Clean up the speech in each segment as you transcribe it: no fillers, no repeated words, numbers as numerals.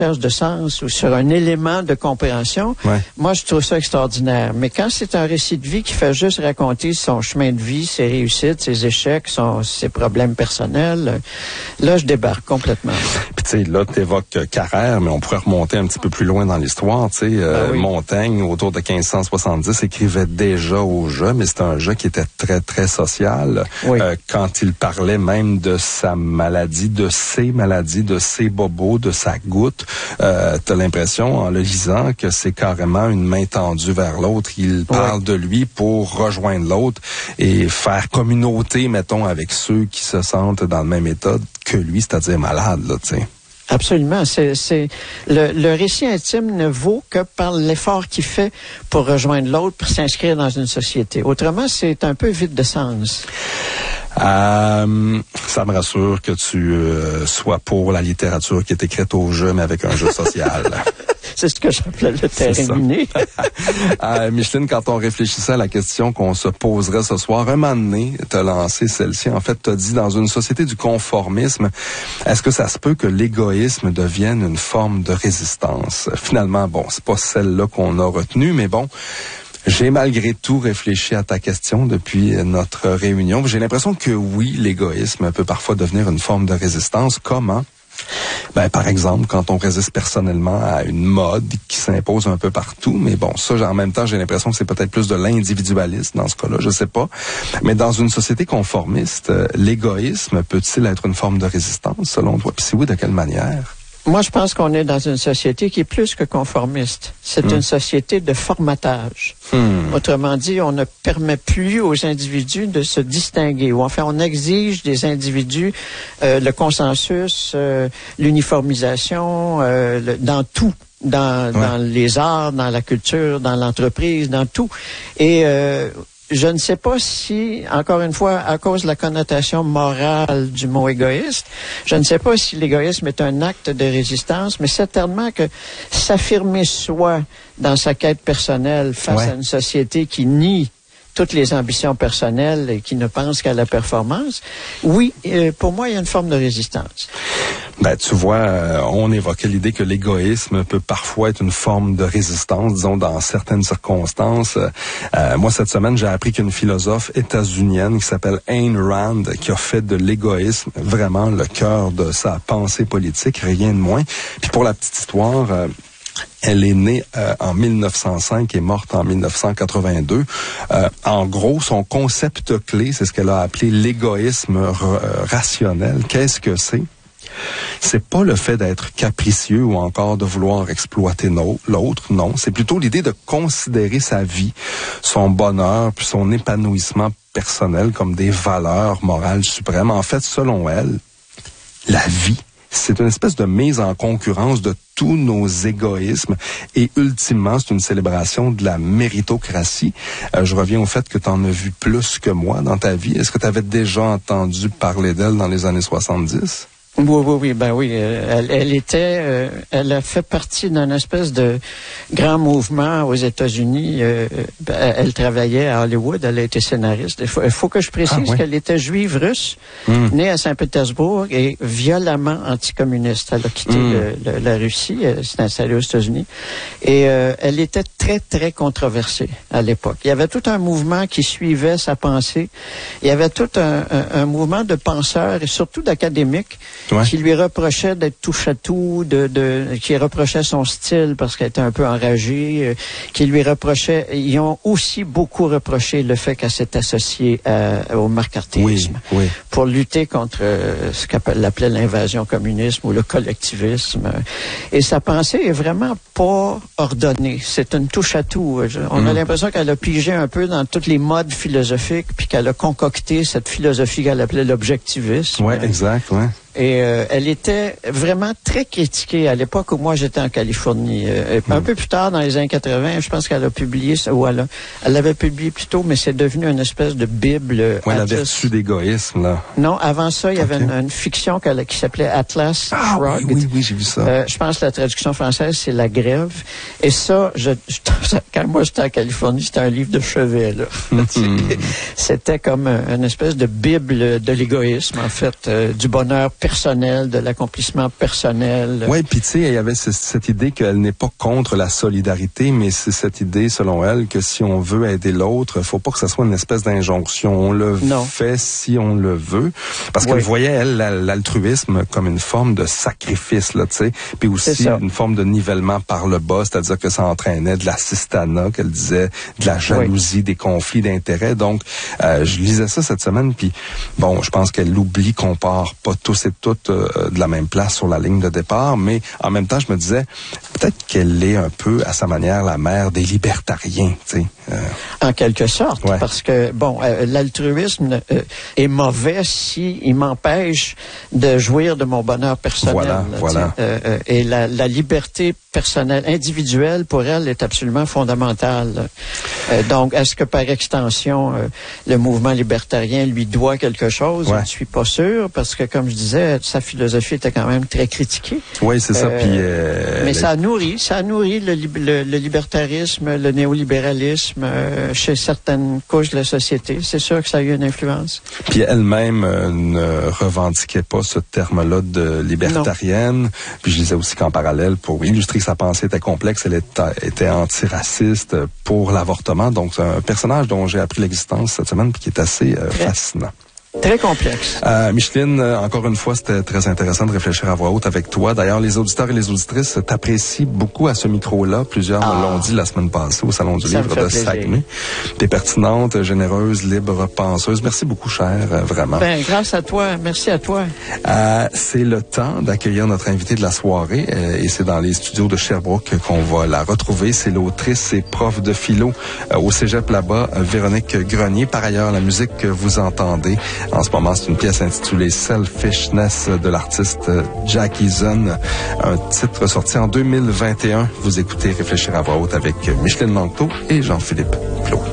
de sens ou sur un élément de compréhension, moi, je trouve ça extraordinaire. Mais quand c'est un récit de vie qui fait juste raconter son chemin de vie, ses réussites, ses échecs, ses problèmes personnels, là, je débarque complètement. Puis, tu sais, là, t'évoques Carrère, mais on pourrait remonter un petit peu plus loin dans l'histoire, tu sais. Montaigne, autour de 1570, écrivait déjà au jeu, mais c'était un jeu qui était très, très social. Quand il parlait même de sa maladie, de ses bobos, de sa goutte, t'as l'impression, en le lisant, que c'est carrément une main tendue vers l'autre. Il parle de lui pour rejoindre l'autre et faire communauté, mettons, avec ceux qui se sentent dans le même état que lui, c'est-à-dire malade, là, tu sais. Absolument. Le récit intime ne vaut que par l'effort qu'il fait pour rejoindre l'autre, pour s'inscrire dans une société. Autrement, c'est un peu vide de sens. Ça me rassure que tu sois pour la littérature qui est écrite au jeu, mais avec un jeu social. C'est ce que j'appelais le terrain miné. Micheline, quand on réfléchissait à la question qu'on se poserait ce soir, un moment donné, t'as lancé celle-ci. En fait, t'as dit, dans une société du conformisme, est-ce que ça se peut que l'égoïsme devienne une forme de résistance? Finalement, bon, c'est pas celle-là qu'on a retenue, mais bon, j'ai malgré tout réfléchi à ta question depuis notre réunion. J'ai l'impression que oui, l'égoïsme peut parfois devenir une forme de résistance. Comment? Ben, par exemple, quand on résiste personnellement à une mode qui s'impose un peu partout, mais bon, ça, en même temps, j'ai l'impression que c'est peut-être plus de l'individualisme dans ce cas-là, je sais pas. Mais dans une société conformiste, l'égoïsme peut-il être une forme de résistance, selon toi? Puis si oui, de quelle manière? Moi, je pense qu'on est dans une société qui est plus que conformiste. C'est une société de formatage. Autrement dit, on ne permet plus aux individus de se distinguer. Ou enfin, on exige des individus le consensus, l'uniformisation, dans tout. Dans les arts, dans la culture, dans l'entreprise, dans tout. Et je ne sais pas si, encore une fois, à cause de la connotation morale du mot égoïste, je ne sais pas si l'égoïsme est un acte de résistance, mais certainement que s'affirmer soi dans sa quête personnelle face à une société qui nie toutes les ambitions personnelles et qui ne pense qu'à la performance, oui, pour moi, il y a une forme de résistance. Ben, tu vois, on évoquait l'idée que l'égoïsme peut parfois être une forme de résistance, disons, dans certaines circonstances. Moi, cette semaine, j'ai appris qu'une philosophe états-unienne qui s'appelle Ayn Rand, qui a fait de l'égoïsme vraiment le cœur de sa pensée politique, rien de moins. Puis pour la petite histoire, elle est née en 1905 et morte en 1982. En gros, son concept clé, c'est ce qu'elle a appelé l'égoïsme rationnel. Qu'est-ce que c'est? C'est pas le fait d'être capricieux ou encore de vouloir exploiter l'autre, non. C'est plutôt l'idée de considérer sa vie, son bonheur, puis son épanouissement personnel comme des valeurs morales suprêmes. En fait, selon elle, la vie, c'est une espèce de mise en concurrence de tous nos égoïsmes et ultimement, c'est une célébration de la méritocratie. Je reviens au fait que tu en as vu plus que moi dans ta vie. Est-ce que tu avais déjà entendu parler d'elle dans les années 70? Oui, ben oui. Elle a fait partie d'un espèce de grand mouvement aux États-Unis. Elle travaillait à Hollywood, elle a été scénariste. Il faut que je précise qu'elle était juive russe, née à Saint-Pétersbourg et violemment anticommuniste. Elle a quitté la Russie, elle s'est installée aux États-Unis. Et elle était très, très controversée à l'époque. Il y avait tout un mouvement qui suivait sa pensée. Il y avait tout un mouvement de penseurs et surtout d'académiques qui lui reprochait d'être touche-à-tout, qui reprochait son style parce qu'elle était un peu enragée, ils ont aussi beaucoup reproché le fait qu'elle s'est associée au marcartisme pour lutter contre ce qu'elle appelait l'invasion communisme ou le collectivisme. Et sa pensée est vraiment pas ordonnée. C'est une touche-à-tout. On a l'impression qu'elle a pigé un peu dans toutes les modes philosophiques puis qu'elle a concocté cette philosophie qu'elle appelait l'objectivisme. Oui, exact, ouais. Et elle était vraiment très critiquée à l'époque où moi j'étais en Californie. Un peu plus tard, dans les années 80, je pense qu'elle a publié ça, ou elle l'avait publié plus tôt, mais c'est devenu une espèce de bible. Oui, la vertu d'égoïsme, là. Non, avant ça, il y avait une fiction qui s'appelait Atlas Shrugged. Oui, j'ai vu ça. Je pense que la traduction française, c'est La Grève. Et ça, quand moi j'étais en Californie, c'était un livre de chevet, là. C'était comme une espèce de bible de l'égoïsme, en fait, du bonheur personnel, de l'accomplissement personnel. Oui, puis tu sais, il y avait cette idée qu'elle n'est pas contre la solidarité, mais c'est cette idée, selon elle, que si on veut aider l'autre, il faut pas que ça soit une espèce d'injonction. On le fait si on le veut. Parce qu'elle voyait, elle, l'altruisme comme une forme de sacrifice, là, tu sais. Puis aussi une forme de nivellement par le bas, c'est-à-dire que ça entraînait de l'assistanat, qu'elle disait, de la jalousie, des conflits d'intérêts. Donc, je lisais ça cette semaine, puis bon, je pense qu'elle oublie qu'on part pas tous et toutes de la même place sur la ligne de départ, mais en même temps, je me disais, peut-être qu'elle est un peu, à sa manière, la mère des libertariens, tu sais. En quelque sorte, parce que, bon, l'altruisme est mauvais s'il m'empêche de jouir de mon bonheur personnel. Voilà. Et la liberté personnelle, individuelle, pour elle, est absolument fondamentale. Donc, est-ce que, par extension, le mouvement libertarien lui doit quelque chose? Je ne suis pas sûr, parce que, comme je disais, sa philosophie était quand même très critiquée. Oui, c'est ça. Mais ça nourrit le libertarisme, le néolibéralisme chez certaines couches de la société. C'est sûr que ça a eu une influence. Puis elle-même ne revendiquait pas ce terme-là de libertarienne. Puis je disais aussi qu'en parallèle, pour illustrer que sa pensée était complexe, elle était antiraciste pour l'avortement. Donc c'est un personnage dont j'ai appris l'existence cette semaine puis qui est assez fascinant. Très complexe. Micheline, encore une fois, c'était très intéressant de réfléchir à voix haute avec toi. D'ailleurs, les auditeurs et les auditrices t'apprécient beaucoup à ce micro-là. Plusieurs me l'ont dit la semaine passée au Salon du Livre de Saguenay. T'es pertinente, généreuse, libre, penseuse. Merci beaucoup, chère, vraiment. Ben, grâce à toi. Merci à toi. C'est le temps d'accueillir notre invitée de la soirée et c'est dans les studios de Sherbrooke qu'on va la retrouver. C'est l'autrice et prof de philo au cégep là-bas, Véronique Grenier. Par ailleurs, la musique que vous entendez en ce moment, c'est une pièce intitulée Selfishness de l'artiste Jackie Zun, un titre sorti en 2021. Vous écoutez Réfléchir à voix haute avec Micheline Langto et Jean-Philippe Claude.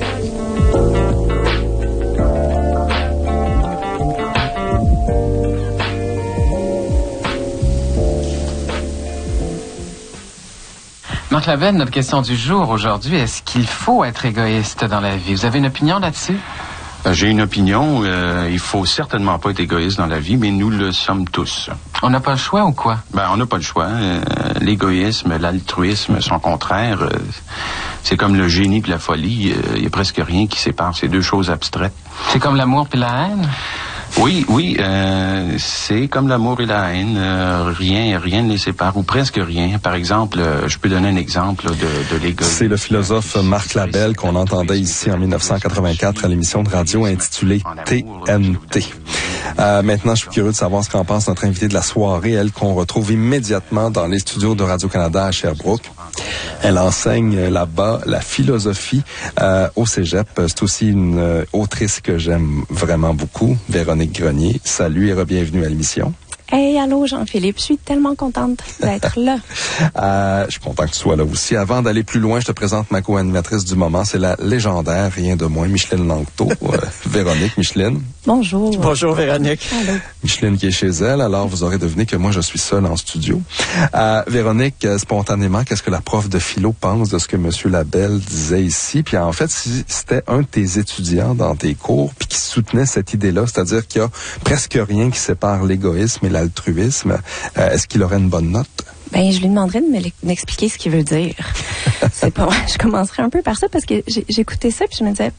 Marc Labelle, notre question du jour aujourd'hui, est-ce qu'il faut être égoïste dans la vie? Vous avez une opinion là-dessus? J'ai une opinion. Il faut certainement pas être égoïste dans la vie, mais nous le sommes tous. On n'a pas le choix ou quoi? On n'a pas le choix. L'égoïsme, l'altruisme sont contraires. C'est comme le génie et la folie. Il y a presque rien qui sépare ces deux choses abstraites. C'est comme l'amour et la haine? Oui, c'est comme l'amour et la haine. Rien ne les sépare, ou presque rien. Par exemple, je peux donner un exemple de l'égoïsme. C'est le philosophe Marc Labelle qu'on entendait ici en 1984 à l'émission de radio intitulée TNT. Maintenant, je suis curieux de savoir ce qu'en pense notre invitée de la soirée, elle qu'on retrouve immédiatement dans les studios de Radio-Canada à Sherbrooke. Elle enseigne là-bas la philosophie au cégep. C'est aussi une autrice que j'aime vraiment beaucoup, Véronique Grenier. Salut et bienvenue à l'émission. Hey, allô Jean-Philippe, je suis tellement contente d'être là. Je suis content que tu sois là aussi. Avant d'aller plus loin, je te présente ma co-animatrice du moment. C'est la légendaire, rien de moins, Micheline Langto. Véronique, Micheline. Bonjour. Bonjour Véronique. Allô. Micheline qui est chez elle, alors vous aurez deviné que moi je suis seul en studio. Véronique, spontanément, qu'est-ce que la prof de philo pense de ce que M. Labelle disait ici? Puis en fait, si c'était un de tes étudiants dans tes cours puis qui soutenait cette idée-là, c'est-à-dire qu'il y a presque rien qui sépare l'égoïsme et l'altruisme, est-ce qu'il aurait une bonne note? Je lui demanderais de m'expliquer ce qu'il veut dire. C'est pas, je commencerai un peu par ça parce que j'écoutais ça puis je me disais,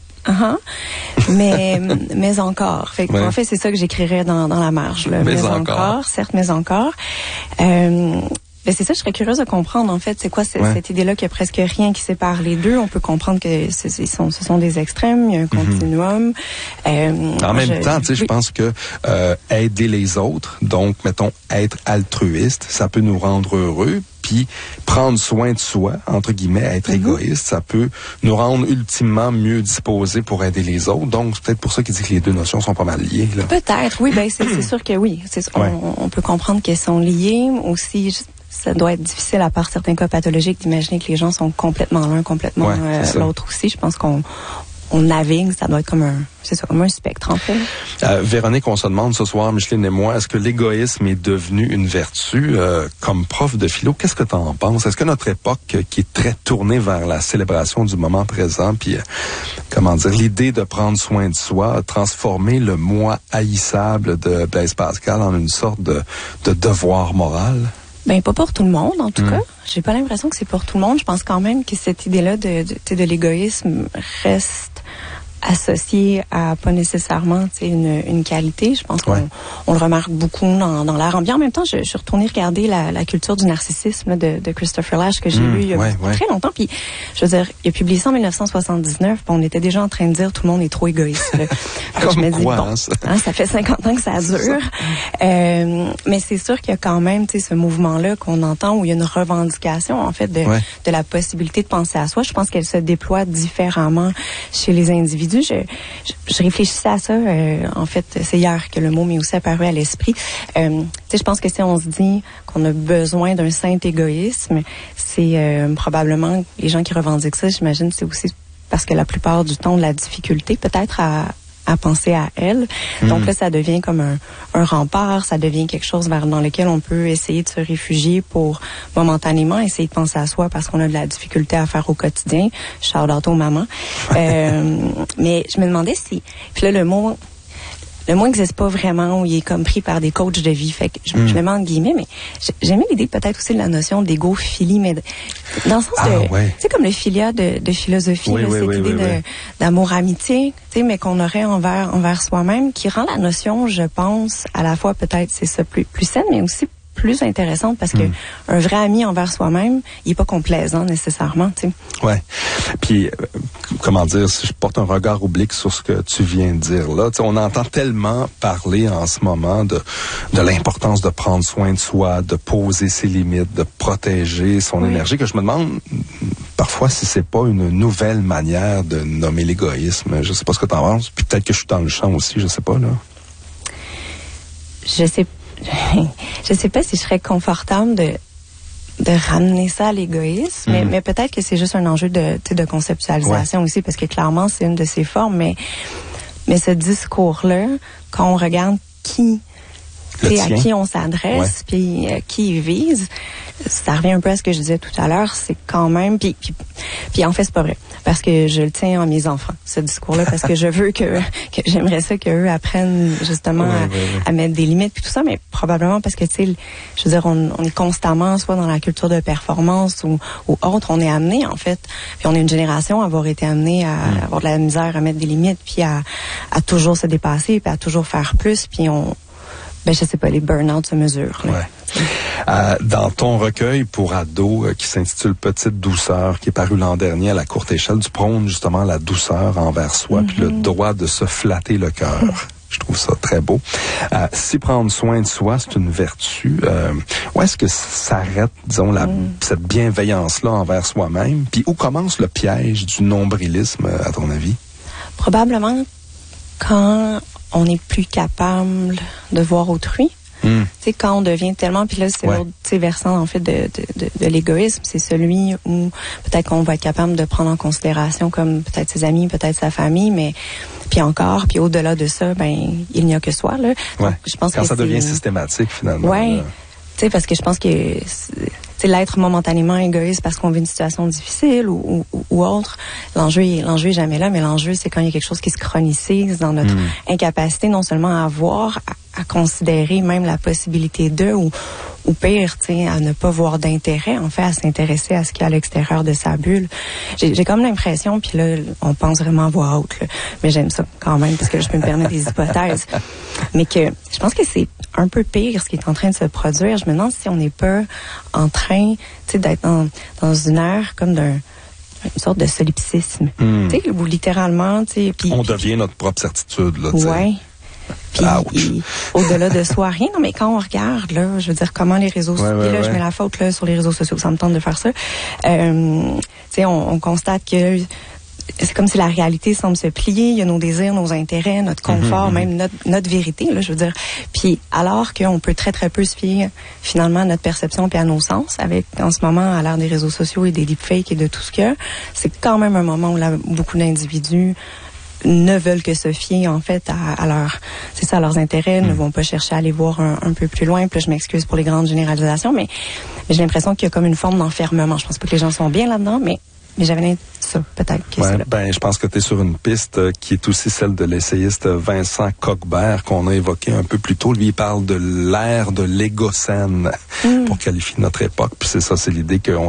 mais encore. En fait, c'est ça que j'écrirais dans la marge. Là. Mais encore, certes, mais encore. C'est ça, je serais curieuse de comprendre, en fait, c'est quoi cette idée-là qu'il y a presque rien qui sépare les deux. On peut comprendre que ce sont des extrêmes, il y a un continuum. En même temps, tu sais, je pense que aider les autres, donc, mettons, être altruiste, ça peut nous rendre heureux. Puis prendre soin de soi, entre guillemets, être égoïste, ça peut nous rendre ultimement mieux disposés pour aider les autres. Donc, c'est peut-être pour ça qu'il dit que les deux notions sont pas mal liées. Là. Peut-être, oui. C'est sûr que oui. On peut comprendre qu'elles sont liées. Aussi, ça doit être difficile, à part certains cas pathologiques, d'imaginer que les gens sont complètement l'un, complètement l'autre aussi. Je pense qu'on on navigue, ça doit être comme un spectre, en fait. Véronique, on se demande ce soir, Micheline et moi, est-ce que l'égoïsme est devenu une vertu? Comme prof de philo, qu'est-ce que tu en penses? Est-ce que notre époque, qui est très tournée vers la célébration du moment présent, puis, l'idée de prendre soin de soi, a transformé le moi haïssable de Blaise Pascal en une sorte de devoir moral? Ben, pas pour tout le monde, en tout cas. J'ai pas l'impression que c'est pour tout le monde. Je pense quand même que cette idée-là de l'égoïsme reste associée à pas nécessairement une qualité. Je pense qu'on le remarque beaucoup dans l'art ambiant. En même temps, je suis retournée regarder la culture du narcissisme de Christopher Lasch que j'ai lu il y a très longtemps. Puis, je veux dire, il a publié ça en 1979. On était déjà en train de dire tout le monde est trop égoïste. Je me dis, ça fait 50 ans que ça dure. Mais c'est sûr qu'il y a quand même ce mouvement-là qu'on entend où il y a une revendication, en fait, de la possibilité de penser à soi. Je pense qu'elle se déploie différemment chez les individus. Je réfléchissais à ça, en fait, c'est hier que le mot m'est aussi apparu à l'esprit. Je pense que si on se dit qu'on a besoin d'un saint égoïsme, c'est probablement les gens qui revendiquent ça, j'imagine, c'est aussi parce que la plupart du temps, de la difficulté peut-être à penser à elle. Donc là, ça devient comme un rempart, ça devient quelque chose dans lequel on peut essayer de se réfugier pour momentanément essayer de penser à soi parce qu'on a de la difficulté à faire au quotidien. Shout out aux mamans. Mais je me demandais si... Puis là, le mot n'existe pas vraiment, où il est comme pris par des coachs de vie. Fait que je me mets en guillemets, mais j'aimais l'idée peut-être aussi de la notion d'égophilie, mais dans le sens tu sais, comme le philia de philosophie, cette idée d'amour-amitié, tu sais, mais qu'on aurait envers soi-même, qui rend la notion, je pense, à la fois peut-être, c'est ça, plus saine, mais aussi plus intéressante parce que un vrai ami envers soi-même, il est pas complaisant nécessairement, tu sais. Ouais. Puis si je porte un regard oblique sur ce que tu viens de dire là, tu sais, on entend tellement parler en ce moment de l'importance de prendre soin de soi, de poser ses limites, de protéger son énergie, que je me demande parfois si c'est pas une nouvelle manière de nommer l'égoïsme. Je sais pas ce que t'en penses. Puis peut-être que je suis dans le champ aussi, je sais pas là. Je sais pas si je serais confortable de ramener ça à l'égoïsme, mais peut-être que c'est juste un enjeu de conceptualisation aussi, parce que clairement, c'est une de ces formes, mais ce discours-là, quand on regarde à qui on s'adresse, puis qui il vise, ça revient un peu à ce que je disais tout à l'heure, c'est quand même, puis en fait, c'est pas vrai, parce que je le tiens à mes enfants, ce discours-là, parce que je veux que j'aimerais ça qu'eux apprennent justement à mettre des limites, puis tout ça, mais probablement parce que, tu sais, je veux dire, on est constamment, soit dans la culture de performance ou autre, on est amené, en fait, puis on est une génération à avoir été amené à avoir de la misère à mettre des limites, puis à toujours se dépasser, puis à toujours faire plus, puis je sais pas, les burn-out se mesurent. Dans ton recueil pour ados qui s'intitule Petite douceur, qui est paru l'an dernier à la courte échelle, tu prônes justement la douceur envers soi, puis le droit de se flatter le cœur. Je trouve ça très beau. Si prendre soin de soi, c'est une vertu, où est-ce que s'arrête, disons, cette bienveillance-là envers soi-même? Puis où commence le piège du nombrilisme, à ton avis? Probablement quand on n'est plus capable de voir autrui. Tu sais, quand on devient tellement, puis là, c'est l'autre versant, en fait, de l'égoïsme, c'est celui où peut-être qu'on va être capable de prendre en considération comme peut-être ses amis, peut-être sa famille, mais puis au-delà de ça, il n'y a que soi, là. Donc, je pense quand ça devient systématique, finalement. Tu sais, parce que je pense que l'être momentanément égoïste parce qu'on vit une situation difficile ou autre, l'enjeu est jamais là, mais l'enjeu, c'est quand il y a quelque chose qui se chronicise dans notre incapacité non seulement à voir, à considérer même la possibilité ou pire, à ne pas voir d'intérêt, en fait, à s'intéresser à ce qu'il y a à l'extérieur de sa bulle. J'ai comme l'impression, puis là, on pense vraiment à voix haute, là, mais j'aime ça quand même, parce que je peux me permettre des hypothèses, mais que je pense que c'est un peu pire ce qui est en train de se produire. Je me demande si on n'est pas en train, d'être dans une ère comme une sorte de solipsisme, où littéralement, on devient notre propre certitude, là, Puis au-delà de soi, rien. Non, mais quand on regarde, là, je veux dire, comment les réseaux sociaux, je mets la faute là sur les réseaux sociaux, ça me tente de faire ça. On constate que c'est comme si la réalité semble se plier. Il y a nos désirs, nos intérêts, notre confort, même notre vérité, là, je veux dire. Puis alors qu'on peut très, très peu se fier finalement à notre perception puis à nos sens, avec en ce moment, à l'ère des réseaux sociaux et des deepfakes et de tout ce qu'il y a, c'est quand même un moment où beaucoup d'individus ne veulent que se fier en fait à leurs intérêts, ne vont pas chercher à aller voir un peu plus loin. Puis là, je m'excuse pour les grandes généralisations, mais j'ai l'impression qu'il y a comme une forme d'enfermement. Je pense pas que les gens sont bien là-dedans, mais j'avais ça, peut-être que c'est là. Je pense que tu es sur une piste qui est aussi celle de l'essayiste Vincent Coquebert qu'on a évoqué un peu plus tôt. Lui, il parle de l'ère de l'égocène pour qualifier notre époque. Puis c'est ça, c'est l'idée qu'on